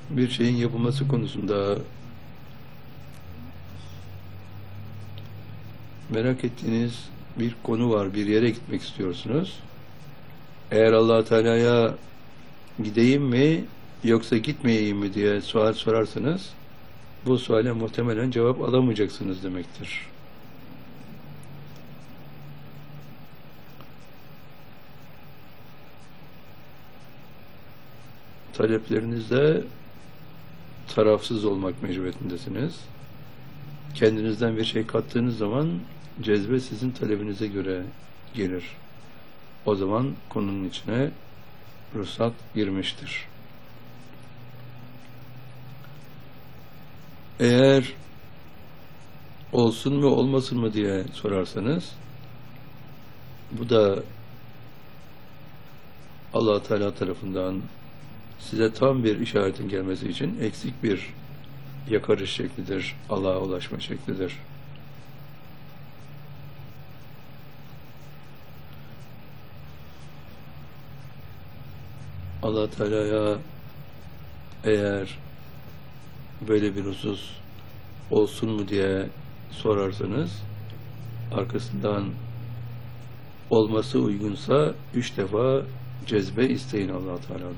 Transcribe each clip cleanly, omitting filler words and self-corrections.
Bir şeyin yapılması konusunda merak ettiğiniz bir konu var, bir yere gitmek istiyorsunuz. Eğer Allah Teala'ya gideyim mi yoksa gitmeyeyim mi diye sual sorarsanız bu suale muhtemelen cevap alamayacaksınız demektir. Taleplerinizde tarafsız olmak mecburiyetindesiniz. Kendinizden bir şey kattığınız zaman cezbe sizin talebinize göre gelir. O zaman konunun içine ruhsat girmiştir. Eğer olsun mu olmasın mı diye sorarsanız bu da Allah Teala tarafından size tam bir işaretin gelmesi için eksik bir yakarış şeklidir, Allah'a ulaşma şeklidir. Allah Teala'ya eğer böyle bir husus olsun mu diye sorarsanız arkasından olması uygunsa 3 defa cezbe isteyin Allah Teala'dan.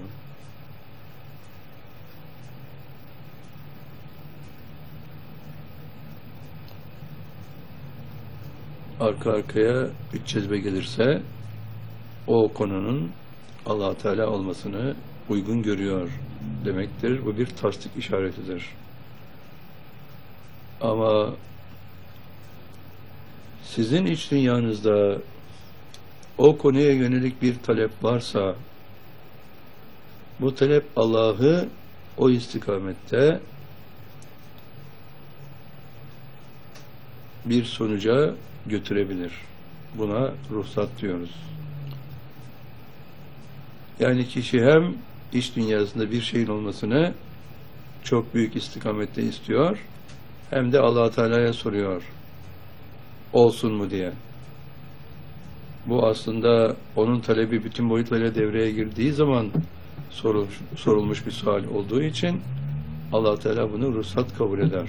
Arka arkaya 3 cezbe gelirse o konunun Allah Teala olmasını uygun görüyor demektir. Bu bir tasdik işaretidir. Ama sizin iç dünyanızda o konuya yönelik bir talep varsa bu talep Allah'ı o istikamette bir sonuca götürebilir. Buna ruhsat diyoruz. Yani kişi hem iç dünyasında bir şeyin olmasını çok büyük istikamette istiyor, hem de Allah Teala'ya soruyor. Olsun mu diye. Bu aslında onun talebi bütün boyutlarıyla devreye girdiği zaman sorulmuş bir sual olduğu için Allah Teala bunu ruhsat kabul eder.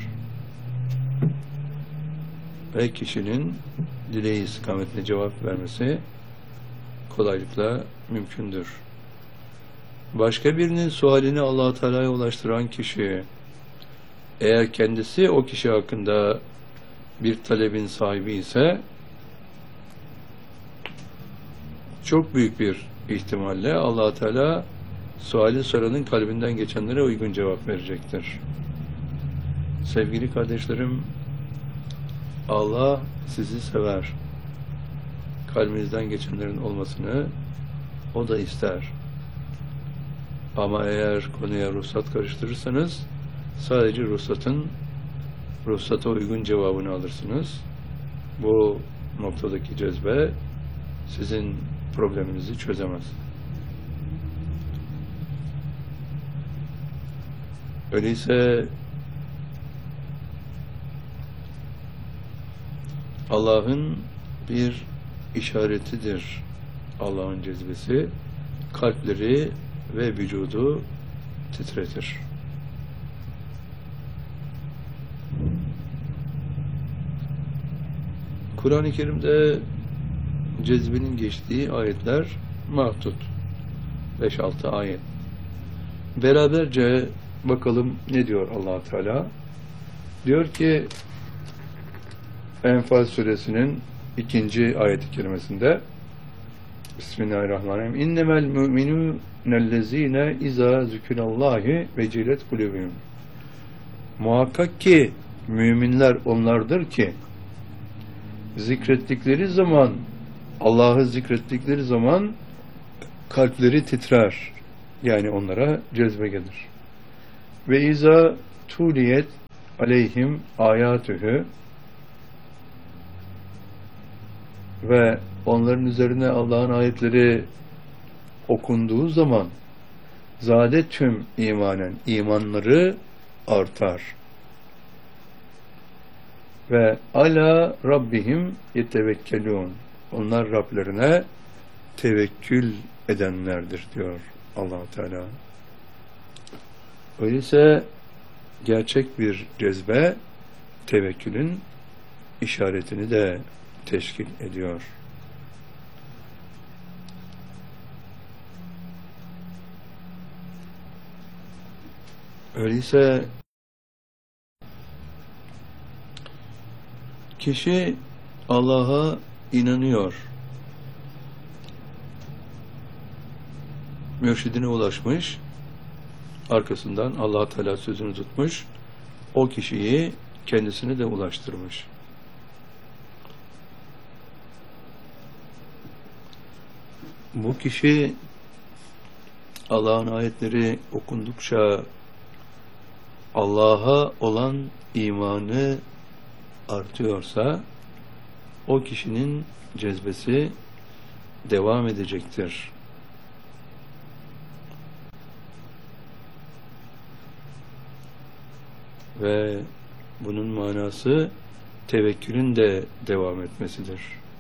Ve kişinin dileği istikametine cevap vermesi kolaylıkla mümkündür. Başka birinin sualini Allah Teala'ya ulaştıran kişi, eğer kendisi o kişi hakkında bir talebin sahibi ise çok büyük bir ihtimalle Allah Teala suali soranın kalbinden geçenlere uygun cevap verecektir. Sevgili kardeşlerim, Allah sizi sever. Kalbinizden geçenlerin olmasını o da ister. Ama eğer konuya ruhsat karıştırırsanız sadece ruhsata uygun cevabını alırsınız. Bu noktadaki cezbe sizin probleminizi çözemez. Öyleyse Allah'ın bir işaretidir. Allah'ın cezbesi kalpleri ve vücudu titretir. Kur'an-ı Kerim'de cezbenin geçtiği ayetler mahdut. 5-6 ayet. Beraberce bakalım ne diyor Allah Teala? Diyor ki Enfal suresinin 2. ayet-i kerimesinde Bismillahirrahmanirrahim. İnnemel müminûnellezîne izâ zükürallâhi vecilet kulûbûhum. Muhakkak ki müminler onlardır ki zikrettikleri zaman, Allah'ı zikrettikleri zaman kalpleri titrer. Yani onlara cezbe gelir. Ve izâ tuliyet aleyhim âyâtühü, ve onların üzerine Allah'ın ayetleri okunduğu zaman tüm imanen, imanları artar. Ve ala rabbihim yetevekkelûn. Onlar Rablerine tevekkül edenlerdir diyor Allah Teala. Öyleyse gerçek bir cezbe tevekkülün işaretini de teşkil ediyor. Öyleyse kişi Allah'a inanıyor, mürşidine ulaşmış, arkasından Allah Teala sözünü tutmuş, o kişiyi kendisine de ulaştırmış. Bu kişi Allah'ın ayetleri okundukça Allah'a olan imanı artıyorsa o kişinin cezbesi devam edecektir. Ve bunun manası tevekkülün de devam etmesidir.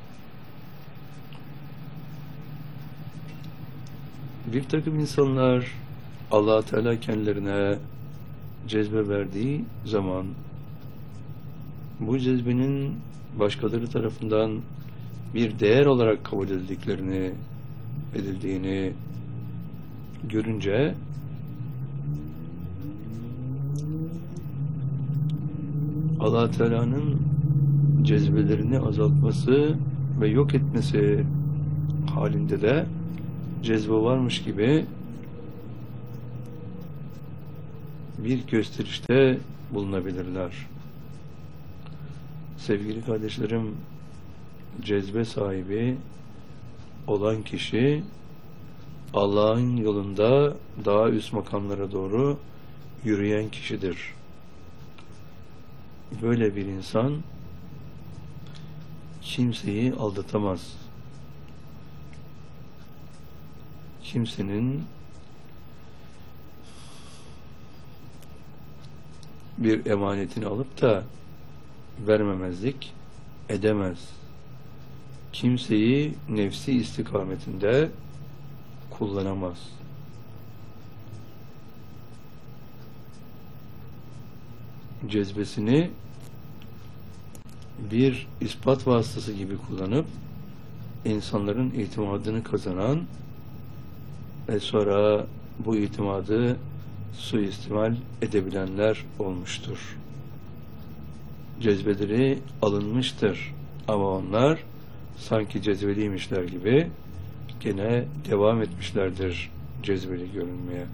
Bir takım insanlar Allah Teala kendilerine cezbe verdiği zaman bu cezbenin başkaları tarafından bir değer olarak kabul edildiğini görünce Allah Teala'nın cezbelerini azaltması ve yok etmesi halinde de cezbe varmış gibi bir gösterişte bulunabilirler. Sevgili kardeşlerim, cezbe sahibi olan kişi Allah'ın yolunda daha üst makamlara doğru yürüyen kişidir. Böyle bir insan kimseyi aldatamaz. Kimsenin bir emanetini alıp da vermemezlik edemez. Kimseyi nefsi istikametinde kullanamaz. Cezbesini bir ispat vasıtası gibi kullanıp insanların itimadını kazanan ve sonra bu itimadı suistimal edebilenler olmuştur. Cezbeleri alınmıştır ama onlar sanki cezbeliymişler gibi gene devam etmişlerdir cezbeli görünmeye.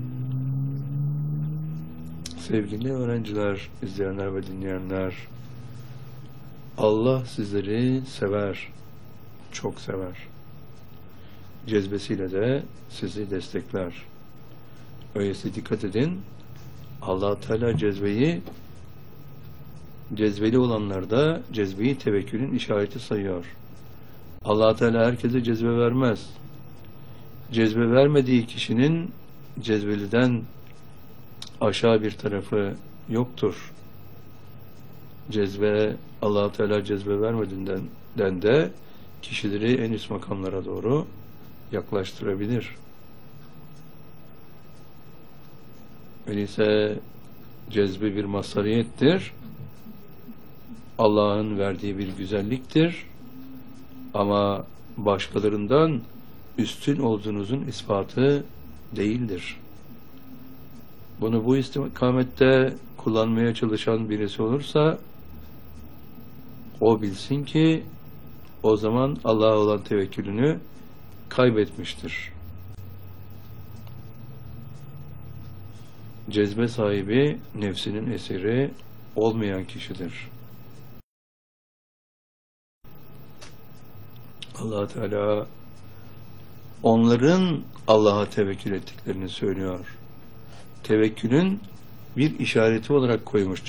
Sevgili öğrenciler, izleyenler ve dinleyenler, Allah sizleri sever, çok sever. Cezbesiyle de sizi destekler. Öyleyse dikkat edin, Allah Teala cezbeli olanlarda cezbeyi tevekkülün işareti sayıyor. Allah Teala herkese cezbe vermez. Cezbe vermediği kişinin cezbeliden aşağı bir tarafı yoktur. Allah Teala cezbe vermediğinden de kişileri en üst makamlara doğru yaklaştırabilir. Öyleyse cezbe bir mazhariyettir. Allah'ın verdiği bir güzelliktir. Ama başkalarından üstün olduğunuzun ispatı değildir. Bunu bu istikamette kullanmaya çalışan birisi olursa o bilsin ki o zaman Allah'a olan tevekkülünü kaybetmiştir. Cezbe sahibi nefsinin esiri olmayan kişidir. Allah Teala onların Allah'a tevekkül ettiklerini söylüyor. Tevekkülün bir işareti olarak koymuş